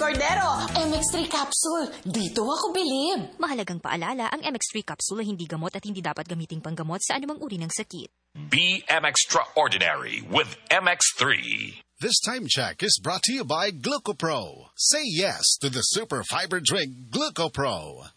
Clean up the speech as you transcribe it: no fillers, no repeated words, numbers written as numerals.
Cordero. MX3 capsule. Dito ako bilib. Mahalagang paalala, ang MX3 capsule ay hindi gamot at hindi dapat gamiting panggamot sa anumang uri ng sakit. Be extraordinary with MX3. This time check is brought to you by Glucopro. Say yes to the super fiber drink Glucopro.